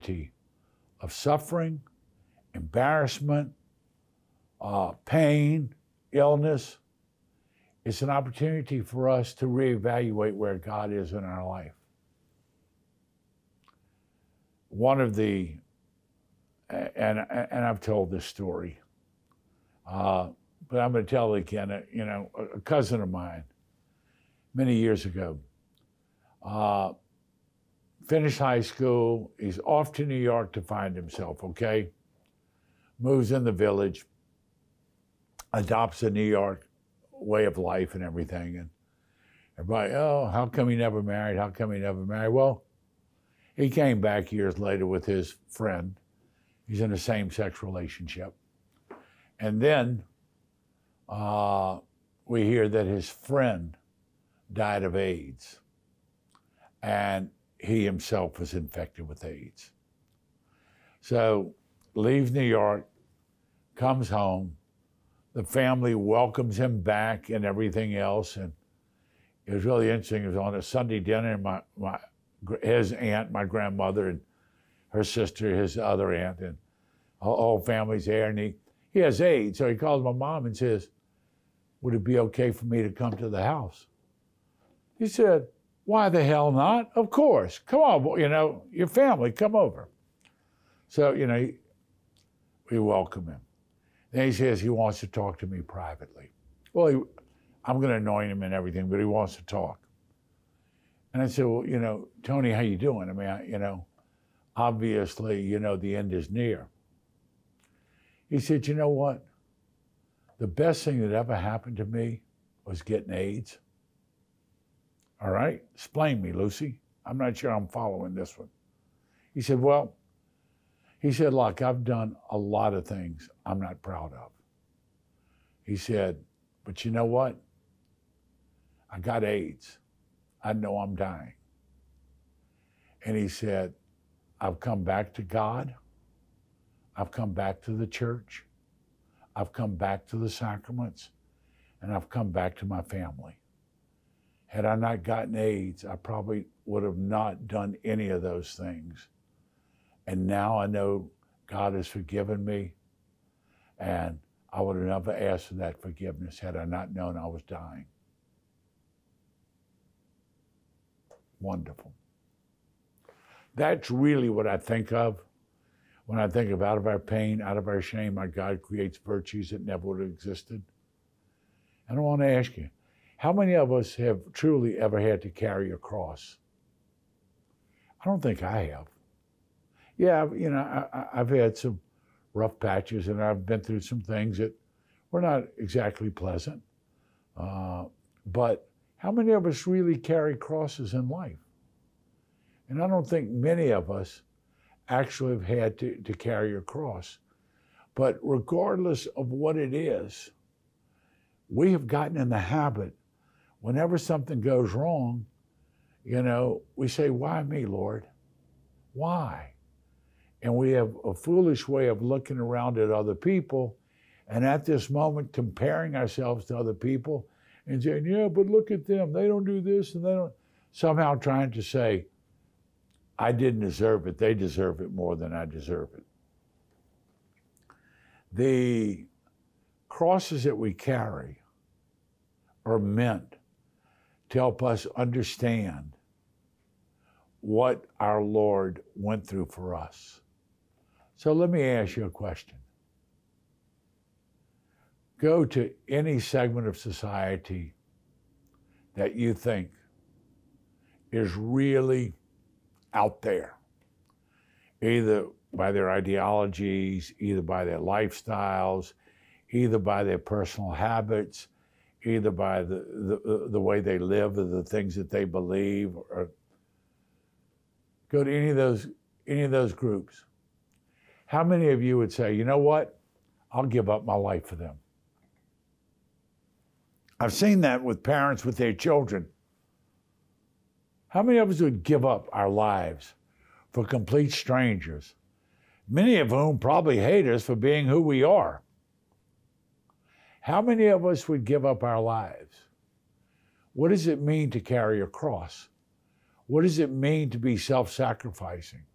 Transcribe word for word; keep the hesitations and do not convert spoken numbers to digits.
of suffering, embarrassment, uh, pain, illness. It's an opportunity for us to reevaluate where God is in our life. One of the, and, and I've told this story, uh, but I'm going to tell it again. You know, a cousin of mine, many years ago, uh, finished high school. He's off to New York to find himself, okay? Moves in the village, adopts a New York way of life and everything. And everybody, oh, how come he never married? How come he never married? Well, he came back years later with his friend. He's in a same-sex relationship. And then uh, we hear that his friend died of AIDS. And he himself was infected with AIDS. So leaves New York, comes home. The family welcomes him back and everything else. And it was really interesting. It was on a Sunday dinner, and my, my, his aunt, my grandmother, and her sister, his other aunt, and all, all family's there. And he, he has AIDS. So he calls my mom and says, would it be okay for me to come to the house? He said, why the hell not? Of course. Come on, you know, your family, come over. So, you know, we welcome him. Then he says he wants to talk to me privately. Well, he, I'm going to anoint him and everything, but he wants to talk. And I said, well, you know, Tony, how you doing? I mean, I, you know, obviously, you know, the end is near. He said, you know what? The best thing that ever happened to me was getting AIDS. All right, explain me, Lucy. I'm not sure I'm following this one. He said, well, he said, look, I've done a lot of things I'm not proud of. He said, but you know what? I got AIDS. I know I'm dying. And he said, I've come back to God. I've come back to the church. I've come back to the sacraments. And I've come back to my family. Had I not gotten AIDS, I probably would have not done any of those things. And now I know God has forgiven me, and I would have never asked for that forgiveness had I not known I was dying. Wonderful. That's really what I think of when I think of out of our pain, out of our shame, our God creates virtues that never would have existed. And I want to ask you, how many of us have truly ever had to carry a cross? I don't think I have. Yeah, you know, I, I've had some rough patches, and I've been through some things that were not exactly pleasant. Uh, but how many of us really carry crosses in life? And I don't think many of us actually have had to, to carry a cross. But regardless of what it is, we have gotten in the habit, whenever something goes wrong, you know, we say, why me, Lord? Why? And we have a foolish way of looking around at other people, and at this moment comparing ourselves to other people and saying, yeah, but look at them. They don't do this and they don't. Somehow trying to say, I didn't deserve it. They deserve it more than I deserve it. The crosses that we carry are meant to help us understand what our Lord went through for us. So let me ask you a question. Go to any segment of society that you think is really out there, either by their ideologies, either by their lifestyles, either by their personal habits, either by the, the, the way they live or the things that they believe, or go to any of those, any of those groups. How many of you would say, you know what? I'll give up my life for them. I've seen that with parents with their children. How many of us would give up our lives for complete strangers, many of whom probably hate us for being who we are? How many of us would give up our lives? What does it mean to carry a cross? What does it mean to be self-sacrificing?